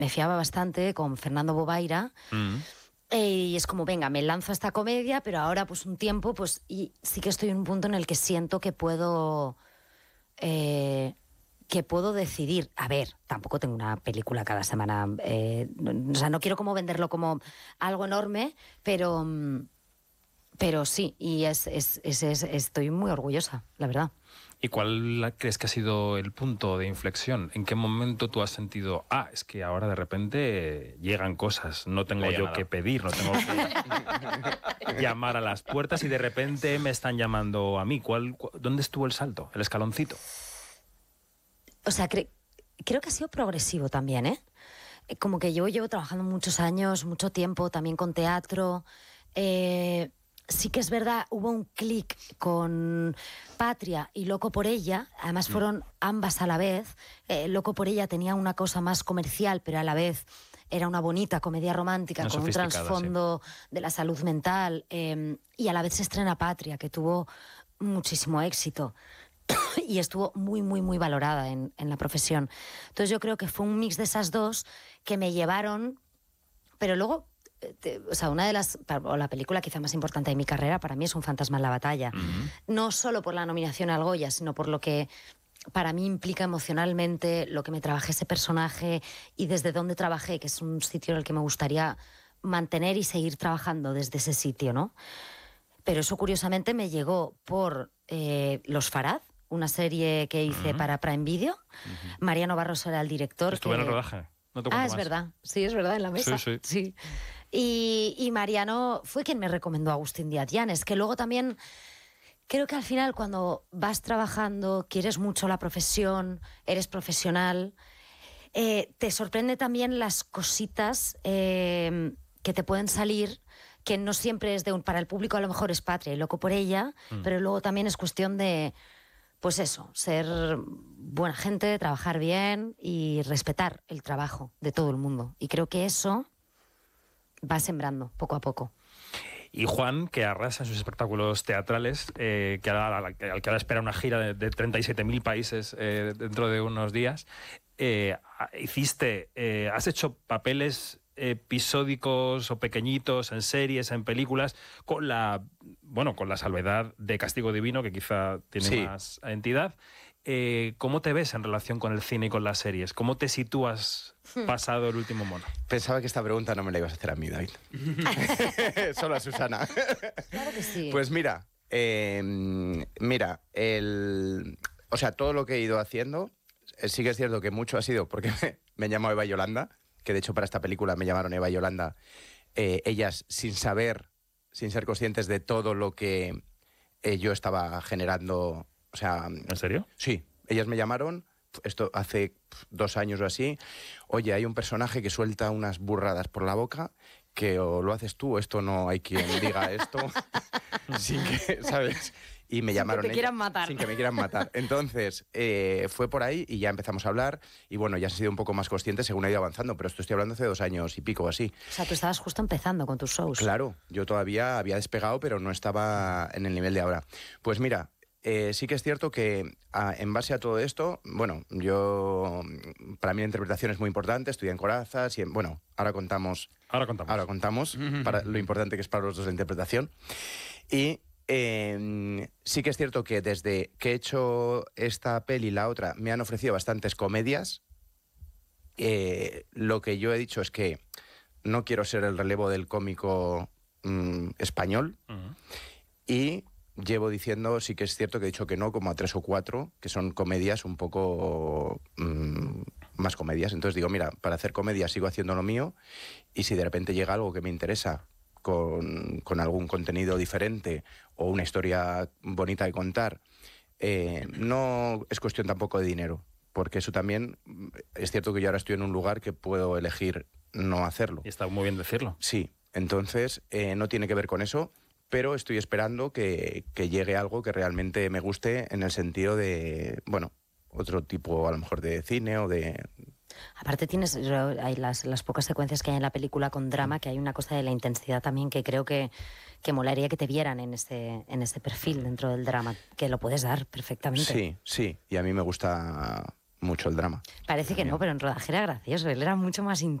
me fiaba bastante con Fernando Bobaira. Y es como, venga, me lanzo a esta comedia, pero ahora pues un tiempo, pues y sí que estoy en un punto en el que siento que puedo decidir. A ver, tampoco tengo una película cada semana, o sea, no quiero como venderlo como algo enorme, pero sí, y estoy muy orgullosa, la verdad. ¿Y cuál crees que ha sido el punto de inflexión? ¿En qué momento tú has sentido, es que ahora de repente llegan cosas, no tengo yo que pedir, no tengo que llamar a las puertas y de repente me están llamando a mí? ¿Dónde estuvo el salto, el escaloncito? O sea, creo que ha sido progresivo también, ¿eh? Como que yo llevo trabajando muchos años, mucho tiempo, también con teatro. Sí que es verdad, hubo un clic con Patria y Loco por ella, además fueron ambas a la vez. Loco por ella tenía una cosa más comercial, pero a la vez era una bonita comedia romántica con un trasfondo de la salud mental, y a la vez se estrena Patria, que tuvo muchísimo éxito y estuvo muy, muy, muy valorada en la profesión. Entonces yo creo que fue un mix de esas dos que me llevaron, pero luego... o sea, la película quizá más importante de mi carrera para mí es Un fantasma en la batalla. No solo por la nominación al Goya, sino por lo que para mí implica emocionalmente, lo que me trabajé ese personaje y desde dónde trabajé, que es un sitio en el que me gustaría mantener y seguir trabajando desde ese sitio, ¿no? Pero eso curiosamente me llegó por Los Farad, una serie que hice para Prime Video. Mariano Barros era el director. Estuve en el rodaje. No te cuento es más. Verdad. Sí, es verdad, en la mesa. Sí. Y Mariano fue quien me recomendó a Agustín Díaz Llanes, que luego también creo que al final cuando vas trabajando, quieres mucho la profesión, eres profesional, te sorprende también las cositas que te pueden salir, que no siempre es para el público, a lo mejor es Patria y Loco por ella, pero luego también es cuestión de, pues eso, ser buena gente, trabajar bien y respetar el trabajo de todo el mundo. Y creo que eso va sembrando poco a poco. Y Juan, que arrasa en sus espectáculos teatrales, al que ahora espera una gira de 37.000 países dentro de unos días, has hecho papeles episódicos o pequeñitos en series, en películas, con la salvedad de Castigo Divino, que quizá tiene más entidad. ¿Cómo te ves en relación con el cine y con las series? ¿Cómo te sitúas pasado El último mono? Pensaba que esta pregunta no me la ibas a hacer a mí, David. Solo a Susana. Claro que sí. Pues mira, o sea, todo lo que he ido haciendo, sí que es cierto que mucho ha sido porque me he llamado Eva Yolanda, que de hecho para esta película me llamaron Eva Yolanda, ellas sin ser conscientes de todo lo que yo estaba generando. O sea, ¿en serio? Sí, ellas me llamaron, esto hace 2 años o así. Oye, hay un personaje que suelta unas burradas por la boca, que o lo haces tú, esto no hay quien diga esto, sin que, ¿sabes? Y me llamaron sin que te quieran matar. Sin que me quieran matar. Entonces, fue por ahí y ya empezamos a hablar y bueno, ya he sido un poco más consciente según he ido avanzando, pero esto estoy hablando hace 2 años y pico o así. O sea, tú estabas justo empezando con tus shows. Claro, yo todavía había despegado, pero no estaba en el nivel de ahora. Pues mira, sí que es cierto que en base a todo esto, bueno, para mí la interpretación es muy importante, estudié en Corazas y ahora contamos para lo importante que es para los dos la interpretación. Y sí que es cierto que desde que he hecho esta peli y la otra me han ofrecido bastantes comedias. Lo que yo he dicho es que no quiero ser el relevo del cómico español. Y llevo diciendo, sí que es cierto que he dicho que no, como a 3 o 4, que son comedias un poco más comedias. Entonces digo, mira, para hacer comedia sigo haciendo lo mío y si de repente llega algo que me interesa con algún contenido diferente o una historia bonita de contar, no es cuestión tampoco de dinero, porque eso también es cierto que yo ahora estoy en un lugar que puedo elegir no hacerlo. Y está muy bien decirlo. Sí, entonces no tiene que ver con eso, pero estoy esperando que llegue algo que realmente me guste en el sentido de, otro tipo a lo mejor de cine o de... Aparte hay las pocas secuencias que hay en la película con drama, que hay una cosa de la intensidad también que creo que molaría que te vieran en ese perfil dentro del drama, que lo puedes dar perfectamente. Sí, y a mí me gusta mucho el drama. Parece que no, pero en rodaje era gracioso. Él era mucho más